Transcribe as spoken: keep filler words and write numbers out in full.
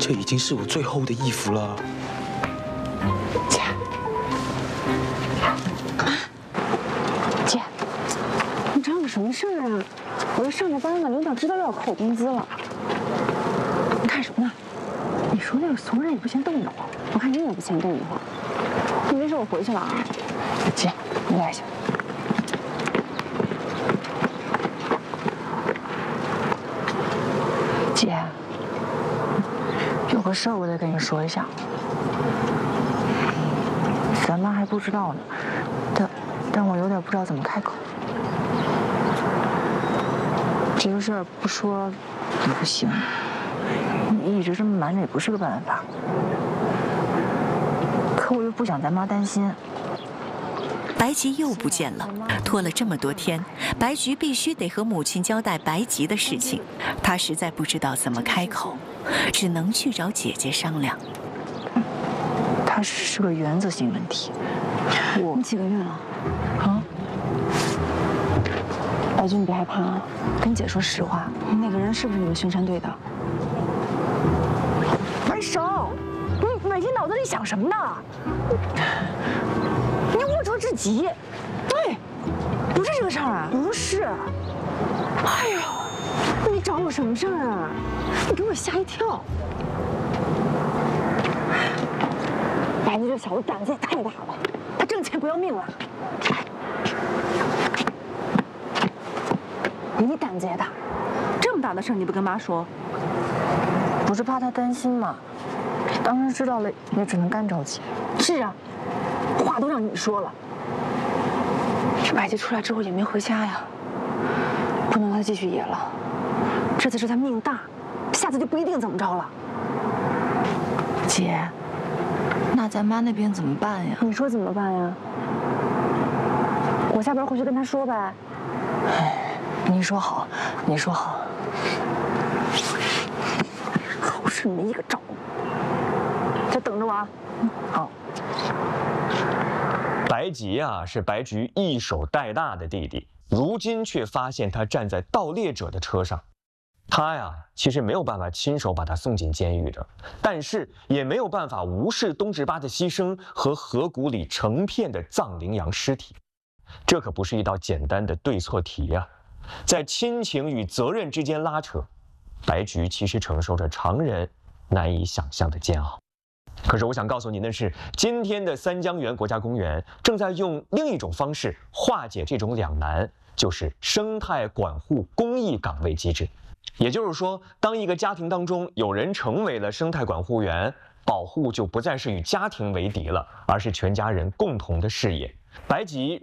这已经是我最后的衣服了。 姐，姐，你找我什么事儿啊？我这上着班呢，领导知道要扣工资了。你看什么呢？你说那个怂人也不嫌冻得慌，我看你也不嫌冻得慌。你没事，我回去了啊。姐，你来一下。姐，有个事儿我得跟你说一下。咱妈还不知道呢，但但我有点不知道怎么开口。这个事儿不说也不行，你一直这么瞒着也不是个办法。可我又不想咱妈担心。 白吉又不见了，拖了这么多天，白菊必须得和母亲交代白吉的事情。她实在不知道怎么开口，只能去找姐姐商量。 它是个原则性问题。我你几个月了？啊？白菊，你别害怕啊，跟姐说实话，那个人是不是你们巡山队的？分手！你每天脑子里想什么呢？你龌龊至极。对，不是这个事儿啊，不是。哎呦，你找我什么事儿啊？你给我吓一跳。白菊这小子胆子也太大了，他挣钱不要命了。你胆子也大，这么大的事儿你不跟妈说？不是怕他担心吗？当时知道了也只能干着急。是啊，话都让你说了。这白吉出来之后也没回家呀，不能让他继续野了。这次是他命大，下次就不一定怎么着了。姐，那咱妈那边怎么办呀？你说怎么办呀？我下班回去跟他说呗。哎。你说好，你说好，好事没一个着，就等着我啊。好。 白吉啊，是白菊一手带大的弟弟，如今却发现他站在盗猎者的车上。他呀，其实没有办法亲手把他送进监狱的，但是也没有办法无视东直巴的牺牲和河谷里成片的藏羚羊尸体。这可不是一道简单的对错题呀、啊。在亲情与责任之间拉扯，白菊其实承受着常人难以想象的煎熬。可是我想告诉您的是，今天的三江源国家公园正在用另一种方式化解这种两难，就是生态管护公益岗位机制。也就是说，当一个家庭当中有人成为了生态管护员，保护就不再是与家庭为敌了，而是全家人共同的事业。白吉